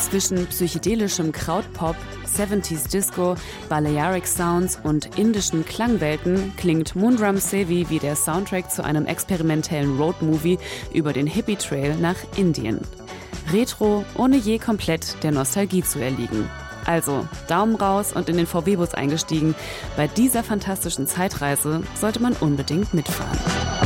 Zwischen psychedelischem Krautpop, 70s Disco, Balearic Sounds und indischen Klangwelten klingt Moondrum Sevi wie der Soundtrack zu einem experimentellen Roadmovie über den Hippie-Trail nach Indien. Retro, ohne je komplett der Nostalgie zu erliegen. Also, Daumen raus und in den VW-Bus eingestiegen. Bei dieser fantastischen Zeitreise sollte man unbedingt mitfahren.